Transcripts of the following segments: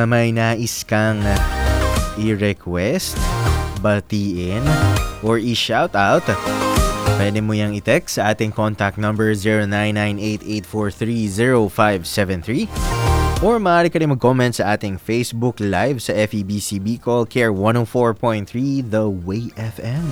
may nais kang i-request, batiin, or i-shoutout, pwede mo yang i-text sa ating contact number 0998-843-0573 or maaari ka rin mag-comment sa ating Facebook Live sa FEBC Bicol Care 104.3 The Way FM.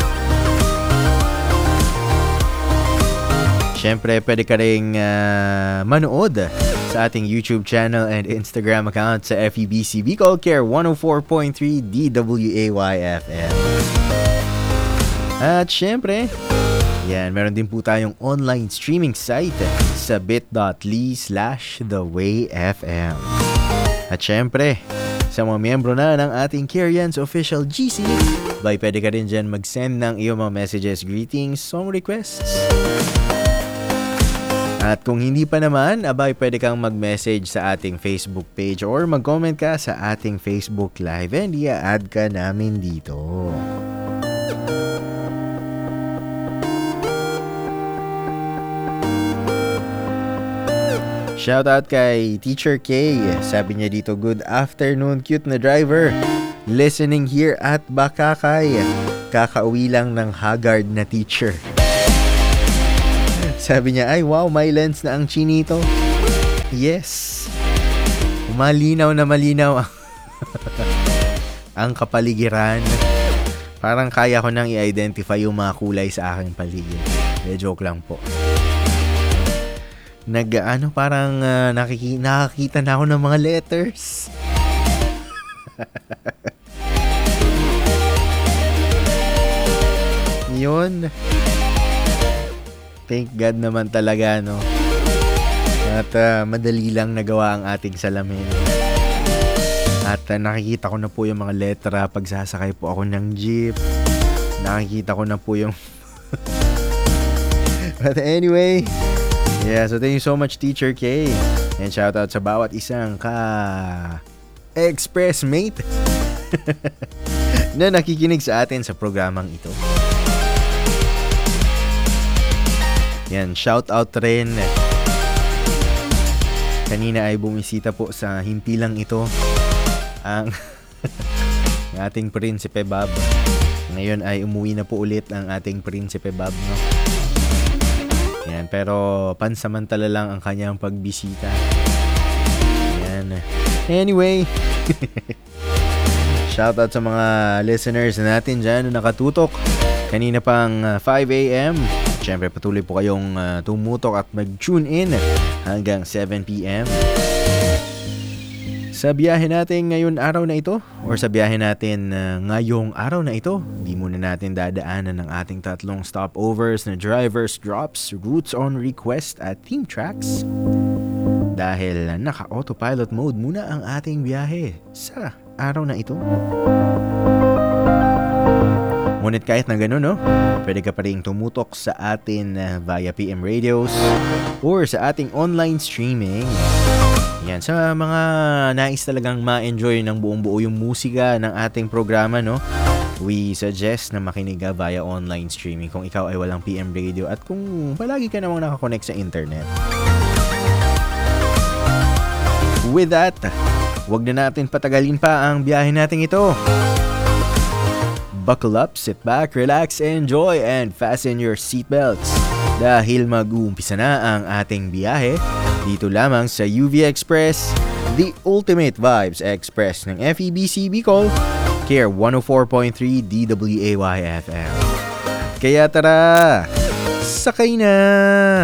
Siyempre, pwede ka rin manood sa ating YouTube channel and Instagram account sa FEBC Bicol Care 104.3 DWAY FM. At siyempre, yan, meron din po tayong online streaming site sa bit.ly/thewayfm. At syempre, sa mga miyembro na ng ating Carians Official GC, pwede ka rin dyan mag-send ng iyong mga messages, greetings, song requests. At kung hindi pa naman, pwede kang mag-message sa ating Facebook page or mag-comment ka sa ating Facebook Live and i-add ka namin dito. Shoutout kay Teacher K. Sabi niya dito, good afternoon, cute na driver. Listening here at Bakakay. Kakauwi lang ng haggard na teacher. Sabi niya, ay wow, may lens na ang chinito. Yes. Malinaw na malinaw ang kapaligiran. Parang kaya ko nang i-identify yung mga kulay sa aking paligid. Joke lang po. Parang nakakita na ako ng mga letters. Yun. Thank God naman talaga, no? At madali lang nagawa ang ating salamin. At nakikita ko na po yung mga letra pag sasakay po ako ng jeep. Nakikita ko na po yung... But anyway... Yeah, so thank you so much, Teacher K. And shoutout sa bawat isang express mate na nakikinig sa atin sa programang ito. Yan, shoutout rin. Kanina ay bumisita po sa himpilang ito ang ating Prinsipe Bob. Ngayon ay umuwi na po ulit ang ating Prinsipe Bob, no? Yan, pero pansamantala lang ang kanyang pagbisita. Yan. Anyway, shoutout sa mga listeners natin dyan na nakatutok kanina pang 5 a.m. Siyempre, patuloy po kayong tumutok at mag-tune in hanggang 7 p.m. Sa biyahe natin ngayon araw na ito or sa biyahe natin ngayong araw na ito, di muna natin dadaanan ng ating tatlong stopovers na drivers, drops, routes on request at theme tracks dahil naka-autopilot mode muna ang ating biyahe sa araw na ito. Ngunit kahit na gano'n, no, pwede ka pa rin tumutok sa atin via PM radios or sa ating online streaming. Yan, sa mga nais talagang ma-enjoy ng buong-buo yung musika ng ating programa, no, we suggest na makinig via online streaming kung ikaw ay walang PM radio at kung palagi ka namang nakakonect sa internet. With that, wag na natin patagalin pa ang biyahe natin ito. Buckle up, sit back, relax, enjoy, and fasten your seatbelts dahil mag-uumpisa na ang ating biyahe dito lamang sa UV Express, the ultimate vibes express ng FEBC Bicol, Care 104.3 DWAY FM. Kaya tara, sakay na!